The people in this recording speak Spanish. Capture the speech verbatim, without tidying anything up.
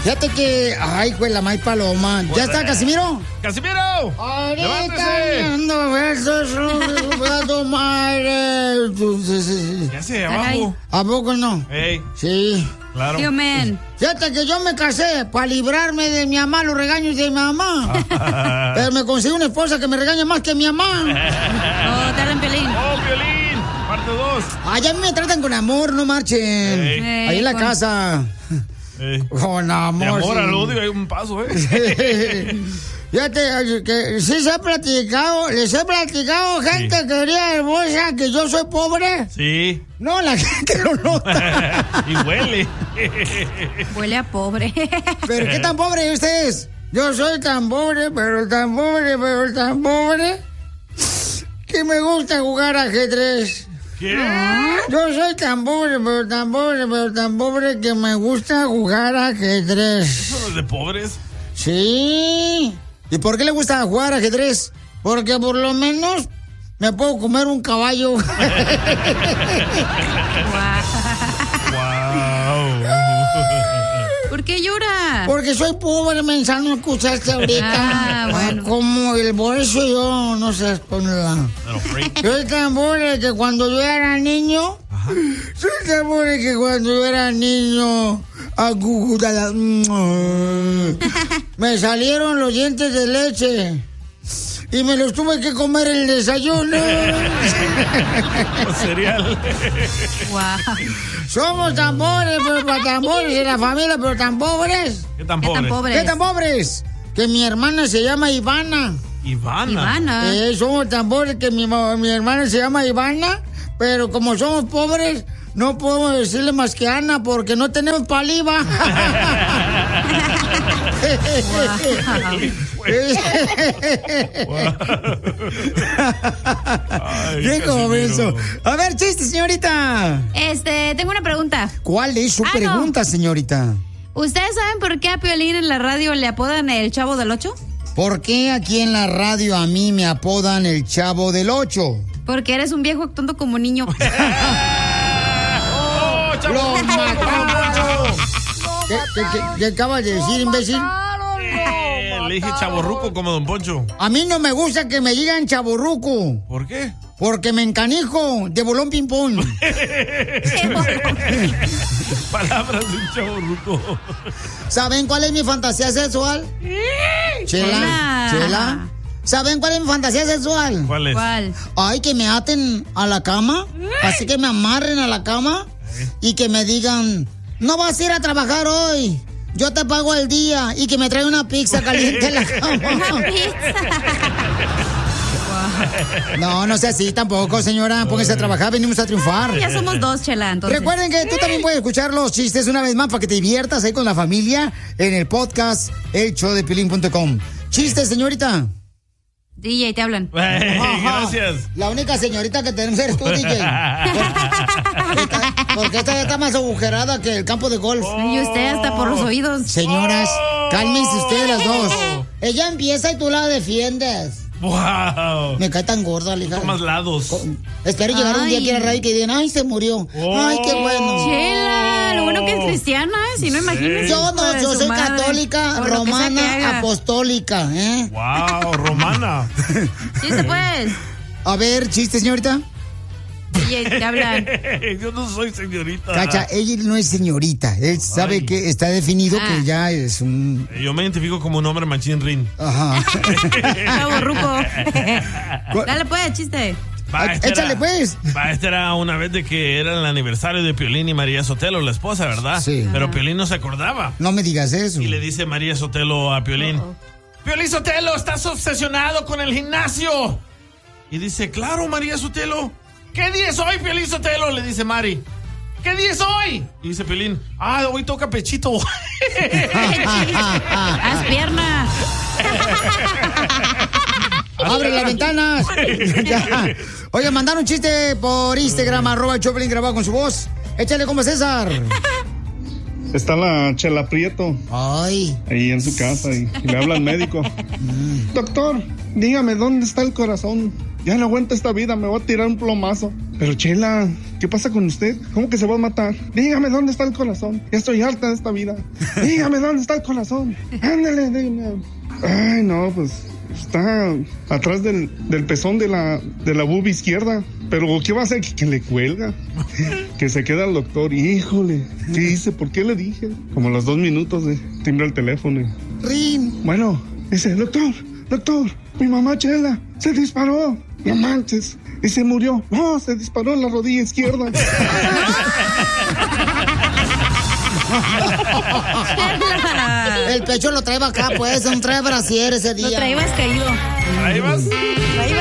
Fíjate que, ay, pues la May Paloma. ¿Ya está, Casimiro? ¡Casimiro! Ahorita ando besos, madre. Ya sé, abajo. ¿A poco no? Ey. Sí. Claro. Tío, man. Fíjate que yo me casé para librarme de mi mamá, los regaños de mi mamá. Pero me conseguí una esposa que me regaña más que mi mamá. Oh, te hablan Piolín. ¡Oh, Piolín! Parte dos. Ay, a mí me tratan con amor, no marchen. Ey. Ahí en la con... casa. Ey. Con amor. De amor sí. al odio hay un paso, ¿eh? Fíjate que sí se ha platicado, les he platicado, gente Sí. querida hermosa, que yo soy pobre. Sí. No, la gente lo nota. Y huele. Huele a pobre. ¿Pero qué tan pobre ustedes? Yo soy tan pobre, pero tan pobre, pero tan pobre, que me gusta jugar ajedrez. ¿Qué? Yo soy tan pobre, pero tan pobre, pero tan pobre, que me gusta jugar ajedrez. ¿Eso no es de pobres? Sí. ¿Y por qué le gusta jugar ajedrez? Porque por lo menos me puedo comer un caballo. Wow. ¿Por qué llora? Porque soy pobre, mensa, no escuchaste ahorita. Ah, bueno. Como el bolso yo, no sé ponerla. Soy tan pobre que cuando yo era niño, ajá, soy tan pobre que cuando yo era niño, aguda, me salieron los dientes de leche. Y me los tuve que comer el desayuno. Con cereal. Wow. Somos tan pobres, pero tan pobres de la familia, pero tan pobres. ¿Qué tan ¿Qué tan pobres? pobres? ¿Qué tan pobres? Que mi hermana se llama Ivana. Ivana. Ivana. Eh, somos tan pobres que mi, mi hermana se llama Ivana, pero como somos pobres, no podemos decirle más que Ana porque no tenemos paliva. ¿Qué comenzó? A ver, chiste, señorita. Este, tengo una pregunta. ¿Cuál es su Ah, pregunta, no. señorita? ¿Ustedes saben por qué a Piolín en la radio le apodan el Chavo del Ocho? ¿Por qué aquí en la radio a mí me apodan el Chavo del Ocho? Porque eres un viejo actuando como niño. ¡Oh, chavo! ¡Lo mataron! ¿Qué, qué, qué, qué acabas de decir, imbécil? Eh, le dije chavorruco como Don Poncho. A mí no me gusta que me digan chavorruco. ¿Por qué? Porque me encanijo de bolón ping-pong. Palabras de un chavorruco. ¿Saben cuál es mi fantasía sexual? Chela, Hola. Chela. ¿Saben cuál es mi fantasía sexual? ¿Cuál es? ¿Cuál? Ay, que me aten a la cama, así que me amarren a la cama y que me digan, no vas a ir a trabajar hoy, yo te pago el día, y que me trae una pizza caliente en la cama. Una pizza. No, no sea así tampoco, señora, póngase a trabajar, venimos a triunfar. Ya somos dos, Chela, entonces. Recuerden que tú también puedes escuchar los chistes una vez más para que te diviertas ahí con la familia en el podcast el show de piolín punto com. Chistes, señorita. D J, te hablan. Hey, Ajá. gracias. La única señorita que tenemos eres tú, D J. Esta- porque esta ya está más agujerada que el campo de golf. Y usted hasta por los oídos. Señoras, cálmense ustedes las dos. Ella empieza y tú la defiendes. Wow. Me cae tan gorda, la hija. Tomas lados. Espero llegar un día aquí a la radio y que digan, ay, se murió. Oh. Ay, qué bueno. Chela, lo bueno que es cristiana, ¿eh? Si no, imagínese. Yo no, yo soy católica, Por lo que sea que romana, haga. apostólica, ¿eh? Wow, romana. Chiste, pues. A ver, chiste, señorita. D J, te hablan. Yo no soy señorita. Cacha, ella no es señorita. Él sabe Ay. que está definido Ah. que ya es un... Yo me identifico como un hombre machín rin. Ajá. Chavo ruco. Dale, pues, chiste. Va, esta Échale, era- pues. Va, esta era una vez de que era el aniversario de Piolín y María Sotelo, la esposa, ¿verdad? Sí. Pero Piolín no se acordaba. No me digas eso. Y le dice María Sotelo a Piolín: Uh-oh. Piolín Sotelo, estás obsesionado con el gimnasio. Y dice: claro, María Sotelo. ¿Qué día es hoy, Piolín Sotelo? Le dice Mari. ¿Qué día es hoy? Y dice Piolín: ah, hoy toca pechito. Haz pierna. ¡Abre las ventanas! Ya. Oye, mandaron un chiste por Instagram, arroba Choplin grabado con su voz. Échale como César. Está la Chela Prieto Ay. ahí en su casa y, y le habla al médico. Doctor, dígame, ¿dónde está el corazón? ya no aguanta esta vida, me voy a tirar un plomazo. Pero Chela, ¿qué pasa con usted? ¿Cómo que se va a matar? Dígame dónde está el corazón. Ya estoy harta de esta vida. Dígame dónde está el corazón. Ándale, dígame. Ay, no, pues está atrás del, del pezón de la, de la boob izquierda. Pero ¿qué va a hacer? Que, que le cuelga. Que se queda el doctor. Híjole, ¿qué hice? ¿Por qué le dije? Como a los dos minutos de timbra el teléfono. Rin. Bueno, dice, doctor, doctor, mi mamá Chela se disparó. No manches. Y se murió. No, se disparó en la rodilla izquierda. El pecho lo trae acá, pues. No trae brasier ese día. Lo traías caído. ¿Ahí vas? Ahí vas.